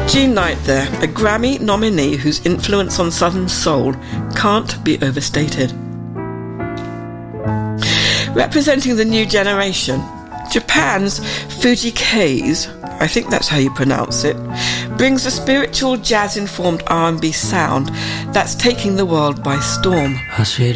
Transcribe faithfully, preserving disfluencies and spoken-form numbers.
Jean Knight there, a Grammy nominee whose influence on Southern soul can't be overstated. Representing the new generation, Japan's Fuji K's, I think that's how you pronounce it, brings a spiritual jazz-informed R and B sound that's taking the world by storm.